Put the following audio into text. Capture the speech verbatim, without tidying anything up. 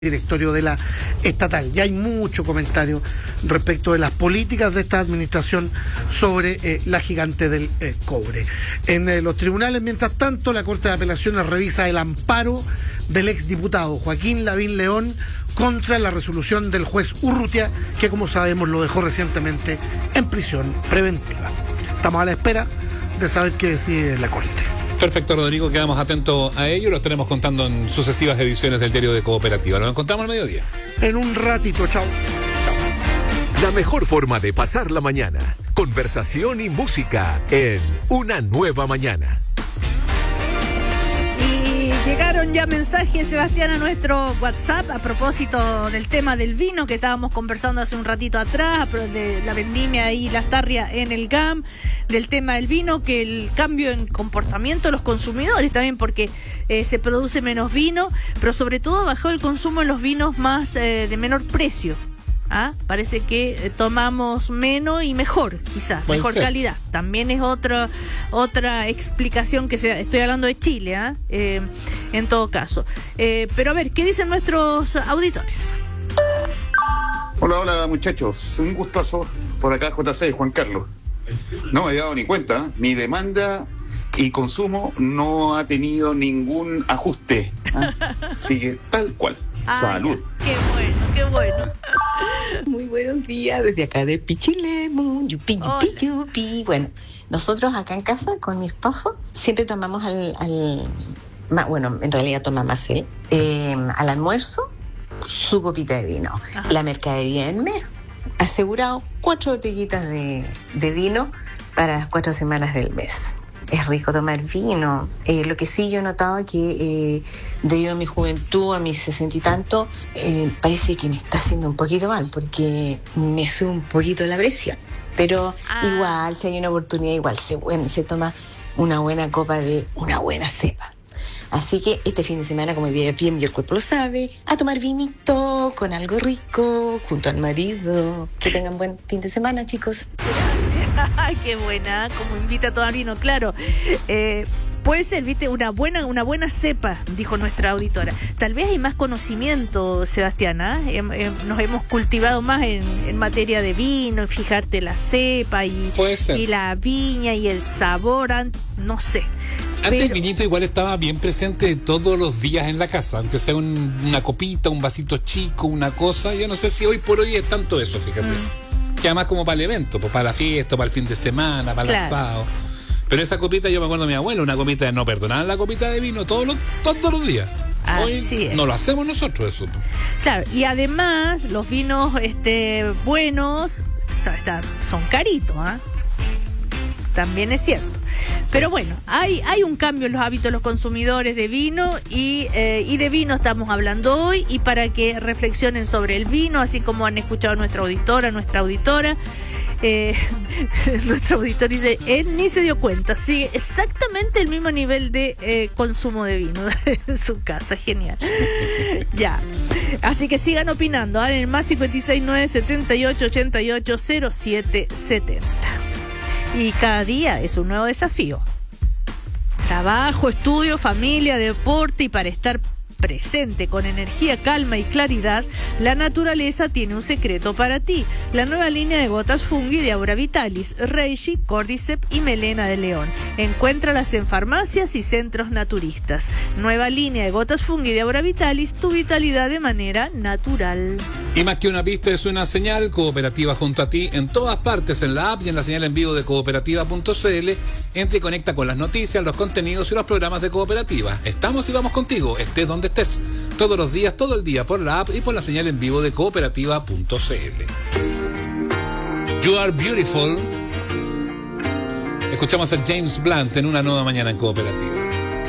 directorio de la estatal. Ya hay mucho comentario respecto de las políticas de esta administración sobre eh, la gigante del eh, cobre. En eh, los tribunales, mientras tanto, la Corte de Apelaciones revisa el amparo del exdiputado Joaquín Lavín León contra la resolución del juez Urrutia, que como sabemos lo dejó recientemente en prisión preventiva. Estamos a la espera de saber qué decide la Corte. Perfecto, Rodrigo, quedamos atentos a ello y lo estaremos contando en sucesivas ediciones del Diario de Cooperativa. Nos encontramos al mediodía. En un ratito, chao. Chao. La mejor forma de pasar la mañana. Conversación y música en Una Nueva Mañana. Y llegaron ya mensajes, Sebastián, a nuestro WhatsApp a propósito del tema del vino que estábamos conversando hace un ratito atrás, de la vendimia y las tarrias en el G A M, del tema del vino, que el cambio en comportamiento de los consumidores también, porque eh, se produce menos vino, pero sobre todo bajó el consumo en los vinos más eh, de menor precio. ¿Ah? Parece que eh, tomamos menos y mejor, quizás, mejor ser. calidad. También es otra otra explicación que se, estoy hablando de Chile, ¿ah? eh, en todo caso. Eh, pero a ver, ¿qué dicen nuestros auditores? Hola, hola muchachos, un gustazo. Por acá J C, Juan Carlos. No me he dado ni cuenta, ¿eh? Mi demanda y consumo no ha tenido ningún ajuste, ¿eh? Sigue tal cual. Ay, salud. Qué bueno, qué bueno. Muy buenos días desde acá de Pichilemu, yupi, yupi, Hola. yupi. Bueno, nosotros acá en casa con mi esposo siempre tomamos al, al bueno, en realidad toma más él, eh, al almuerzo su copita de vino. Ajá. La mercadería en mes asegurado cuatro botellitas de, de vino para las cuatro semanas del mes. Es rico tomar vino. Eh, lo que sí yo he notado que eh, debido a mi juventud, a mis sesenta y tanto, eh, parece que me está haciendo un poquito mal porque me sube un poquito la presión. Pero ah. igual, si hay una oportunidad, igual se, bueno, se toma una buena copa de una buena cepa. Así que este fin de semana, como diría bien y el cuerpo lo sabe, a tomar vinito con algo rico junto al marido. Que tengan buen fin de semana, chicos. Ay, qué buena, como invita a tomar vino, claro. Eh, puede ser, viste, una buena, una buena cepa, dijo nuestra auditora. Tal vez hay más conocimiento, Sebastián, ¿eh? Eh, nos hemos cultivado más en, en materia de vino, fijarte la cepa y, y la viña y el sabor, no sé. Antes Pero... el vinito igual estaba bien presente todos los días en la casa, aunque sea un, una copita, un vasito chico, una cosa. Yo no sé si hoy por hoy es tanto eso, fíjate. Mm. Que además como para el evento, pues para la fiesta, para el fin de semana, para claro. el asado. Pero esa copita, yo me acuerdo de mi abuela, una copita de no perdonar la copita de vino todos los, todos los días. Hoy Así es. No lo hacemos nosotros eso. Claro, y además los vinos este buenos está, está, son caritos, ¿ah? ¿eh? También es cierto. Pero bueno, hay, hay un cambio en los hábitos de los consumidores de vino y, eh, y de vino estamos hablando hoy, y para que reflexionen sobre el vino, así como han escuchado a nuestra auditora, nuestra auditora, eh, nuestro auditor dice, él ni se dio cuenta, sigue exactamente el mismo nivel de eh, consumo de vino en su casa, genial. Ya, así que sigan opinando, ¿eh? En el más cincuenta y seis, nueve, setenta y ocho, ochenta y ocho, cero siete setenta. Y cada día es un nuevo desafío. Trabajo, estudio, familia, deporte, y para estar presente con energía, calma y claridad, la naturaleza tiene un secreto para ti. La nueva línea de gotas Fungi de Aura Vitalis, Reishi, Cordyceps y Melena de León. Encuéntralas en farmacias y centros naturistas. Nueva línea de gotas Fungi de Aura Vitalis, tu vitalidad de manera natural. Y más que una pista es una señal. Cooperativa junto a ti en todas partes, en la app y en la señal en vivo de cooperativa punto c l. Entra y conecta con las noticias, los contenidos y los programas de Cooperativa. Estamos y vamos contigo, estés donde estés, todos los días, todo el día, por la app y por la señal en vivo de cooperativa punto c l. You Are Beautiful. Escuchamos a James Blunt en Una Nueva Mañana en Cooperativa.